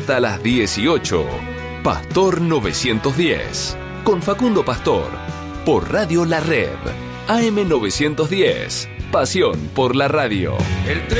hasta las 18. Pastor 910. Con Facundo Pastor. Por Radio La Red. AM 910. Pasión por la radio.